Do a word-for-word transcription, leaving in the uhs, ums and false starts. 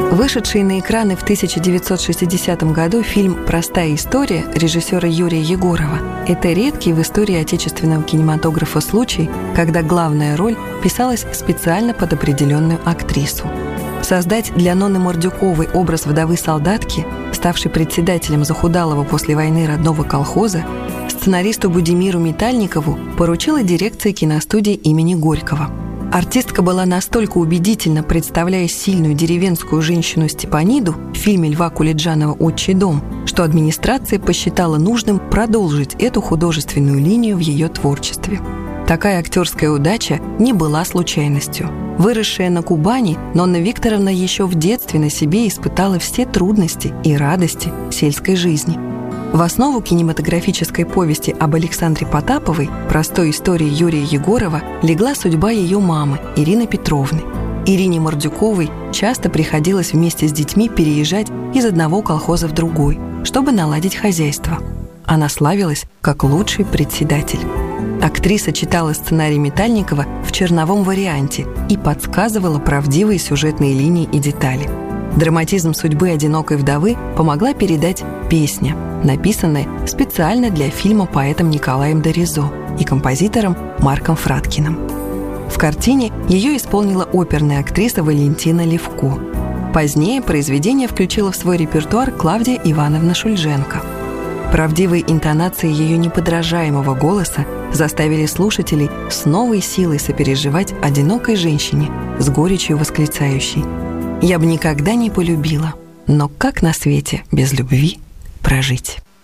Вышедший на экраны в тысяча девятьсот шестидесятом году фильм «Простая история» режиссера Юрия Егорова – это редкий в истории отечественного кинематографа случай, когда главная роль писалась специально под определенную актрису. Создать для Нонны Мордюковой образ вдовы-солдатки, ставшей председателем захудалого после войны родного колхоза, сценаристу Будимиру Метальникову поручила дирекция киностудии имени Горького. Артистка была настолько убедительна, представляя сильную деревенскую женщину Степаниду в фильме Льва Кулиджанова «Отчий дом», что администрация посчитала нужным продолжить эту художественную линию в ее творчестве. Такая актерская удача не была случайностью. Выросшая на Кубани, Нонна Викторовна еще в детстве на себе испытала все трудности и радости сельской жизни. В основу кинематографической повести об Александре Потаповой, простой истории Юрия Егорова, легла судьба ее мамы, Ирины Петровны. Ирине Мордюковой часто приходилось вместе с детьми переезжать из одного колхоза в другой, чтобы наладить хозяйство. Она славилась как лучший председатель. Актриса читала сценарий Метальникова в черновом варианте и подсказывала правдивые сюжетные линии и детали. Драматизм судьбы одинокой вдовы помогла передать песня, написанная специально для фильма поэтом Николаем Доризо и композитором Марком Фраткиным. В картине ее исполнила оперная актриса Валентина Левко. Позднее произведение включила в свой репертуар Клавдия Ивановна Шульженко. Правдивые интонации ее неподражаемого голоса заставили слушателей с новой силой сопереживать одинокой женщине с горечью восклицающей: «Я бы никогда не полюбила, но как на свете без любви прожить?»